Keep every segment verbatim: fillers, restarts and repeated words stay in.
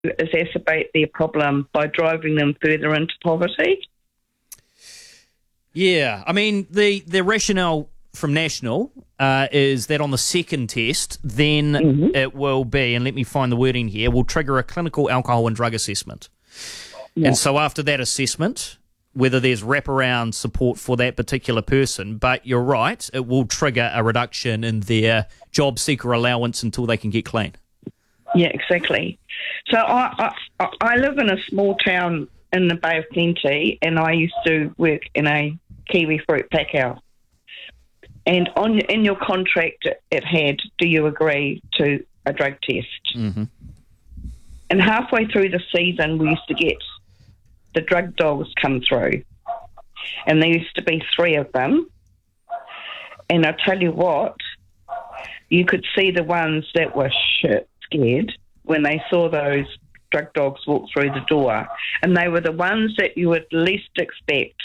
exacerbate their problem by driving them further into poverty. Yeah, I mean, the, the rationale from National uh, is that on the second test, then mm-hmm. it will be, and let me find the wording here, will trigger a clinical alcohol and drug assessment. Yeah. And so after that assessment, whether there's wraparound support for that particular person, but you're right, it will trigger a reduction in their job seeker allowance until they can get clean. Yeah, exactly. So I, I, I live in a small town in the Bay of Plenty, and I used to work in a kiwi fruit pack house. And on in your contract, it had, do you agree to a drug test? Mm-hmm. And halfway through the season, we used to get the drug dogs come through. And there used to be three of them. And I tell you what, you could see the ones that were shit scared when they saw those drug dogs walk through the door. And they were the ones that you would least expect.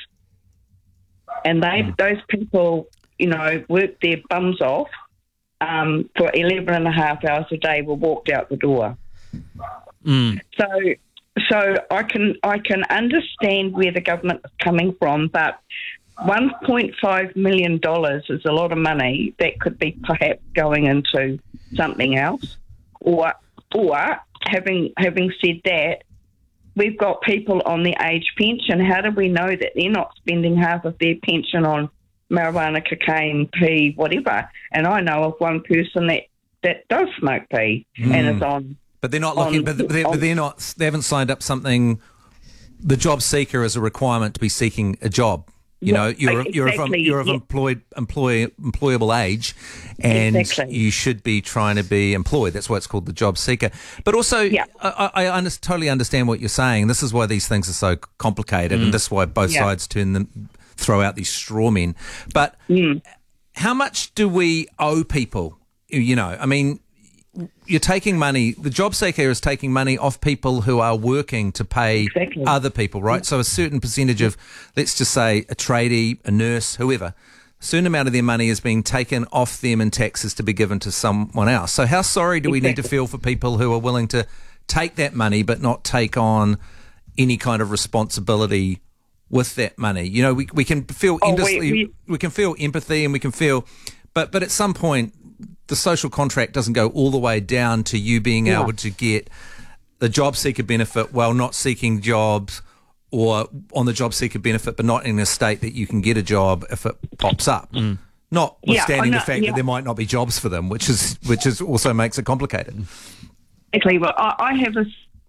And they, mm. those people, you know, worked their bums off um, for eleven and a half hours a day, were walked out the door. Mm. So, so I can I can understand where the government is coming from, but one point five million dollars is a lot of money that could be perhaps going into something else. Or, or having having said that, we've got people on the age pension. How do we know that they're not spending half of their pension on marijuana, cocaine, pee, whatever? And I know of one person that, that does smoke pee mm. and is on. But they're not looking. On, but, they're, but they're not. They haven't signed up something. The job seeker is a requirement to be seeking a job. You yeah, know, you're exactly. you're of, you're of yeah. employed employ employable age, and exactly. you should be trying to be employed. That's why it's called the job seeker. But also, yeah. I, I, I under, totally understand what you're saying. This is why these things are so complicated, mm. and this is why both yeah. sides turn them, throw out these straw men. But mm. how much do we owe people? You know, I mean, you're taking money, the job seeker is taking money off people who are working to pay exactly. other people, right? So a certain percentage of, let's just say, a tradie, a nurse, whoever, a certain amount of their money is being taken off them in taxes to be given to someone else. So how sorry do we exactly. need to feel for people who are willing to take that money but not take on any kind of responsibility with that money? You know, we we can feel oh, endlessly, we, we, we can feel empathy and we can feel, but but at some point, the social contract doesn't go all the way down to you being yeah. able to get the job seeker benefit while not seeking jobs, or on the job seeker benefit but not in a state that you can get a job if it pops up. Mm. Notwithstanding yeah, the fact yeah. that there might not be jobs for them, which is which is also makes it complicated. Exactly. Well, I, I have a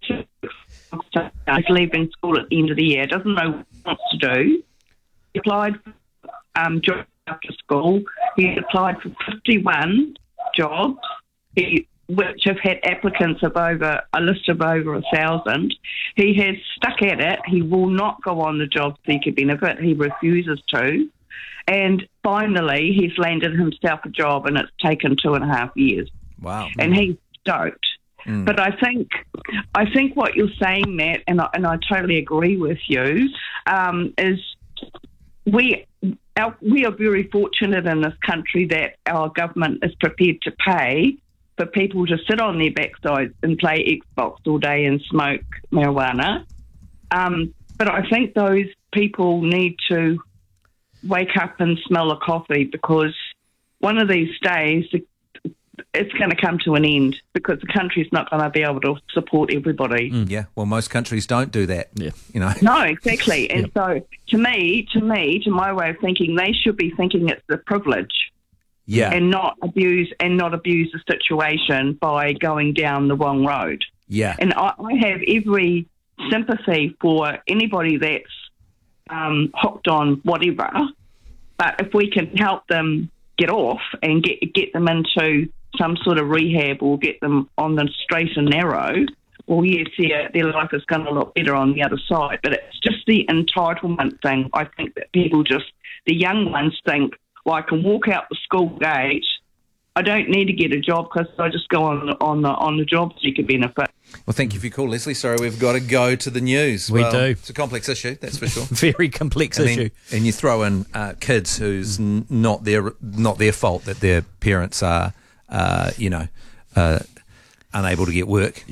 he's leaving school at the end of the year, doesn't know what he wants to do. He applied for um, jobs after school. He applied for fifty-one jobs, he, which have had applicants of over a list of over a thousand. He has stuck at it. He will not go on the job seeker benefit. He refuses to. And finally, he's landed himself a job, and it's taken two and a half years. Wow. And he's stoked. Mm. But I think, I think what you're saying, Matt, and I, and I totally agree with you, um, is we. Our, we are very fortunate in this country that our government is prepared to pay for people to sit on their backsides and play Xbox all day and smoke marijuana. Um, but I think those people need to wake up and smell a coffee, because one of these days it's going to come to an end, because the country's not going to be able to support everybody. Mm, yeah, well, most countries don't do that. Yeah, you know. No, exactly. And yep. so, to me, to me, to my way of thinking, they should be thinking it's a privilege. Yeah, and not abuse and not abuse the situation by going down the wrong road. Yeah, and I, I have every sympathy for anybody that's um, hooked on whatever. But if we can help them get off and get get them into some sort of rehab, or get them on the straight and narrow, well, yes, their, their life is going to look better on the other side. But it's just the entitlement thing. I think that people just, the young ones think, well, I can walk out the school gate, I don't need to get a job because I just go on the, on the, on the job seeker benefit. Well, thank you for your call, Leslie. Sorry, we've got to go to the news. We well, do. It's a complex issue, that's for sure. Very complex and issue. Then, and you throw in uh, kids who's n- not their not their fault that their parents are, uh, you know, uh, unable to get work. Yeah.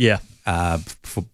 uh, for